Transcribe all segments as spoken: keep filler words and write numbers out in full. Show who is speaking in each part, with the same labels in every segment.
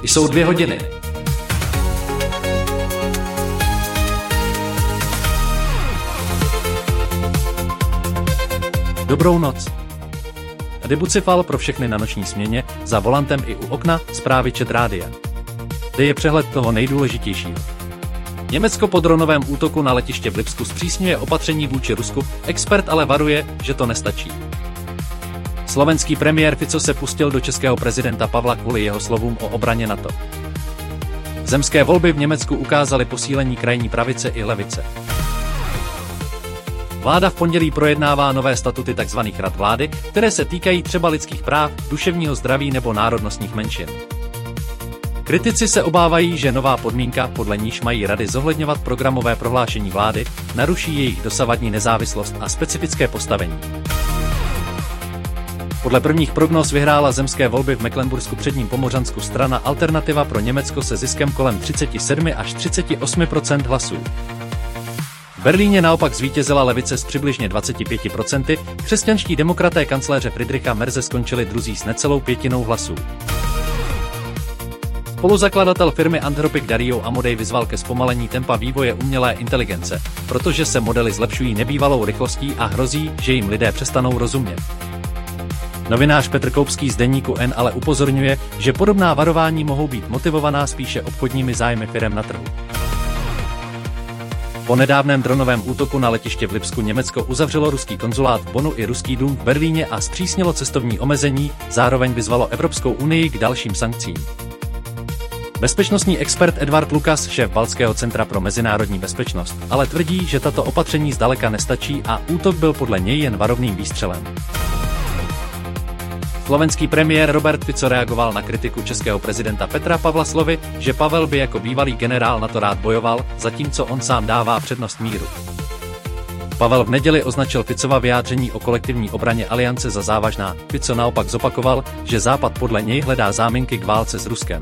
Speaker 1: Jsou dvě hodiny. Dobrou noc. Tady Bucifal pro všechny na noční směně, za volantem i u okna, zprávy Čet rádia. Kde je přehled toho nejdůležitějšího. Německo po dronovém útoku na letiště v Lipsku zpřísňuje opatření vůči Rusku, expert ale varuje, že to nestačí. Slovenský premiér Fico se pustil do českého prezidenta Pavla kvůli jeho slovům o obraně NATO. Zemské volby v Německu ukázaly posílení krajní pravice i levice. Vláda v pondělí projednává nové statuty tzv. Rad vlády, které se týkají třeba lidských práv, duševního zdraví nebo národnostních menšin. Kritici se obávají, že nová podmínka, podle níž mají rady zohledňovat programové prohlášení vlády, naruší jejich dosavadní nezávislost a specifické postavení. Podle prvních prognóz vyhrála zemské volby v Mecklenbursku předním Pomořansku strana Alternativa pro Německo se ziskem kolem třicet sedm až třicet osm procent hlasů. V Berlíně naopak zvítězila levice s přibližně dvaceti pěti procenty, křesťanští demokraté kancléře Friedricha Merze skončili druzí s necelou pětinou hlasů. Spoluzakladatel firmy Anthropic Dario Amodei vyzval ke zpomalení tempa vývoje umělé inteligence, protože se modely zlepšují nebývalou rychlostí a hrozí, že jim lidé přestanou rozumět. Novinář Petr Koupský z deníku N ale upozorňuje, že podobná varování mohou být motivovaná spíše obchodními zájmy firem na trhu. Po nedávném dronovém útoku na letiště v Lipsku Německo uzavřelo ruský konzulát v Bonnu i ruský dům v Berlíně a zpřísnilo cestovní omezení, zároveň vyzvalo Evropskou unii k dalším sankcím. Bezpečnostní expert Edvard Lukas, šéf Baltského centra pro mezinárodní bezpečnost, ale tvrdí, že tato opatření zdaleka nestačí a útok byl podle něj jen varovným výstřelem. Slovenský premiér Robert Fico reagoval na kritiku českého prezidenta Petra Pavla slovy, že Pavel by jako bývalý generál NATO rád bojoval, zatímco on sám dává přednost míru. Pavel v neděli označil Ficova vyjádření o kolektivní obraně aliance za závažná, Fico naopak zopakoval, že Západ podle něj hledá záminky k válce s Ruskem.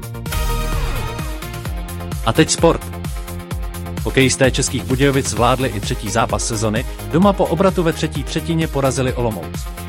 Speaker 1: A teď sport. Hokejisté Českých Budějovic zvládli i třetí zápas sezony, doma po obratu ve třetí třetině porazili Olomouc.